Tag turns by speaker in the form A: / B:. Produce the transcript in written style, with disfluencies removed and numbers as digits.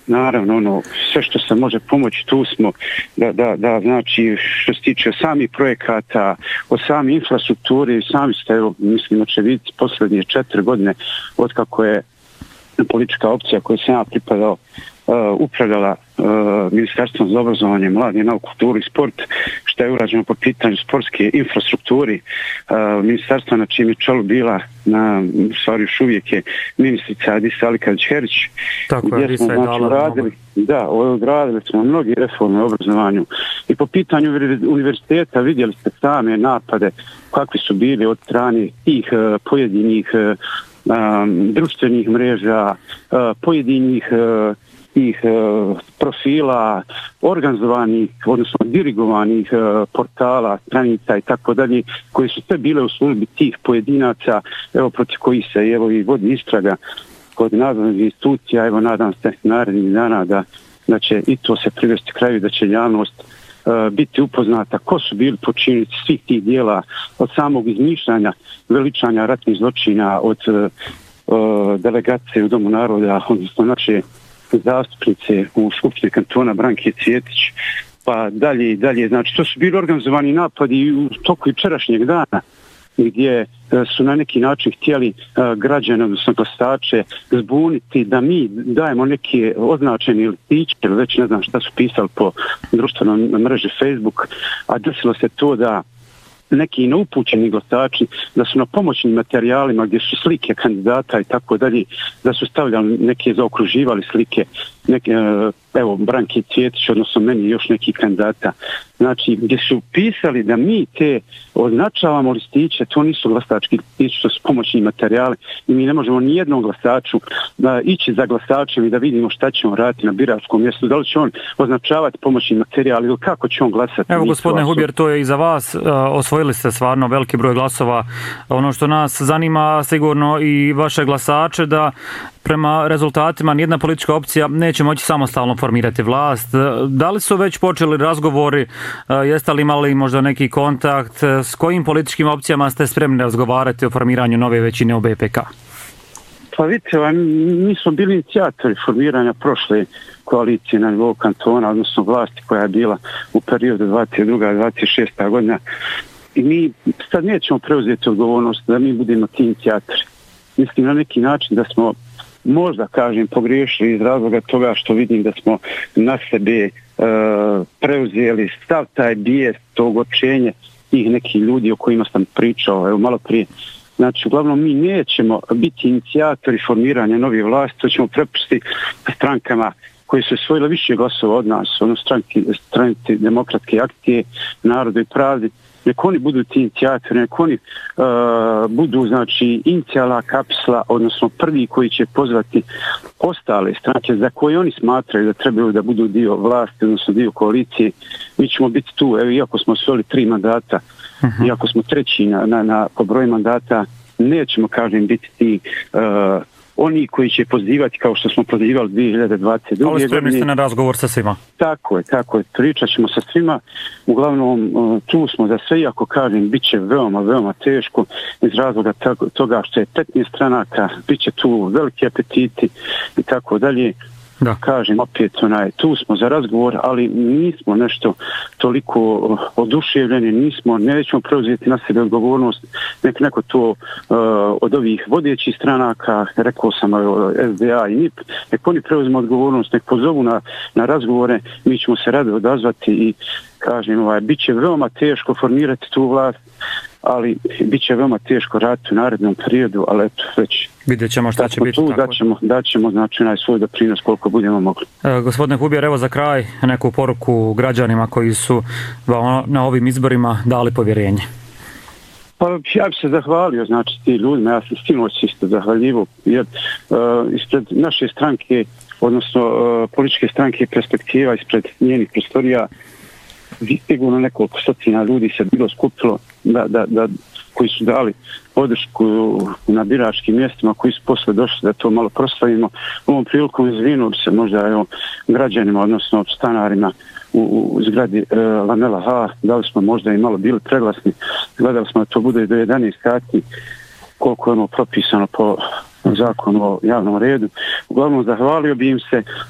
A: naravno, sve što se može pomoći, tu smo da znači, što se tiče samih projekata, od same infrastrukture, sami ste, evo, mislim, očevici posljednje 4 godine, otkako je politička opcija koju sam ja pripadao, upravljala Ministarstvom za obrazovanje, mladih, nauku, kulturu i sport, što je urađeno po pitanju sportske infrastrukturi. Ministarstvo na čim je čelu bila, u stvari još uvijek je ministrica Adisa Alikavić-Herić, gdje smo radili, odradili smo mnogi reforme u obrazovanju. I po pitanju univerziteta vidjeli ste same napade kakvi su bili od strane tih pojedinih društvenih mreža, pojedinih tih profila, organizovanih, odnosno dirigovanih portala, stranica i tako dalje, koji su sve bile u službi tih pojedinaca, evo protiv kojih se evo i vodi istraga kod nadležnih institucija, evo nadam se narednih dana da će i to se privesti kraju, da će javnost biti upoznata ko su bili počinitelji svih tih dijela, od samog izmišljanja, veličanja ratnih zločina, od delegacije u Domu naroda, odnosno naše zastupnice u Skupštini kantona Branke Cvjetić, pa dalje i dalje. Znači, to su bili organizovani napadi u toku jučerašnjeg dana, gdje su na neki način htjeli građane, odnosno glasače, zbuniti da mi dajemo neke označene listiće, ili već ne znam šta su pisali po društvenoj mreži Facebook, a desilo se to da neki neupućeni glasači, da su na pomoćnim materijalima gdje su slike kandidata i tako dalje, da su stavljali neke, zaokruživali slike, neke, evo, Branke Cvjetić, odnosno meni i još neki kandidata. Znači, gdje su pisali da mi te označavamo listiće, to nisu glasački listići, to su pomoćni materijali i mi ne možemo ni jednom glasaču ići za glasačem i da vidimo šta će on raditi na biračkom mjestu, da li će on označavati pomoćni materijal ili kako će on glasati.
B: Evo, gospodine Hubjer, to je i za vas, osvojili ste stvarno veliki broj glasova. Ono što nas zanima sigurno i vaše glasače, da prema rezultatima nijedna politička opcija neće moći samostalno formirati vlast. Da li su već počeli razgovori, jeste li imali možda neki kontakt, s kojim političkim opcijama ste spremni razgovarati o formiranju nove većine u BPK?
A: Pa vidite, mi smo bili inicijatori formiranja prošle koalicije na nivou kantona, odnosno vlasti koja je bila u periodu 22-26. godina. I mi sad nećemo preuzeti odgovornost da mi budemo ti inicijatori. Mislim na neki način da smo možda, kažem, pogriješili iz razloga toga što vidim da smo na sebe preuzeli stav taj bijes, to ogorčenje tih nekih ljudi o kojima sam pričao, evo malo prije. Znači, uglavnom, mi nećemo biti inicijatori formiranja nove vlasti, to ćemo prepustiti strankama koje su osvojile više glasova od nas, ono stranci demokratske akcije, Narodu i pravdi. Nek oni budu ti inicijatori, nek oni budu, znači, inicijala kapisla, odnosno prvi koji će pozvati ostale stranke za koje oni smatraju da trebaju da budu dio vlasti, odnosno dio koalicije. Mi ćemo biti tu, evo, iako smo osvojili 3 mandata, iako smo treći po broju mandata, nećemo, kažem, biti ti oni koji će pozivati kao što smo pozivali 2022.
B: Ali spremni ste na razgovor sa svima.
A: Tako je. Pričat ćemo sa svima. Uglavnom, tu smo za sve, iako kažem, bit će veoma, veoma teško iz razloga toga što je 15 stranaka, bit će tu veliki apetiti i tako dalje. Da. Kažem opet, tu smo za razgovor, ali nismo nešto toliko oduševljeni, nećemo preuzeti na sebe odgovornost, neko to od ovih vodećih stranaka, rekao sam SDA i NIP, nek oni preuzimo odgovornost, nek pozovu na razgovore, mi ćemo se rado odazvati i kažem, bit će veoma teško formirati tu vlast, ali bit će veoma teško raditi u narednom periodu, ali eto, već
B: vidjet ćemo šta će biti.
A: Daćemo znači svoj doprinos koliko budemo mogli.
B: Gospodine Hubjer, evo za kraj neku poruku građanima koji su na ovim izborima dali povjerenje.
A: Pa ja bih se zahvalio, znači, ti ljudima, ja sam sinoć isto zahvaljivo, jer ispred naše stranke, odnosno političke stranke Perspektiva, ispred njenih prostorija, sigurno nekoliko stotina ljudi se bilo skupilo koji su dali podršku na biračkim mjestima, koji su posle došli da to malo proslavimo. Ovom prilikom izvinuli se možda građanima, odnosno stanarima u zgradi Lamela H. Da li smo možda i malo bili preglasni. Gledali smo da to bude do 11 sati, koliko je propisano po zakonu o javnom redu. Uglavnom, zahvalio bi im se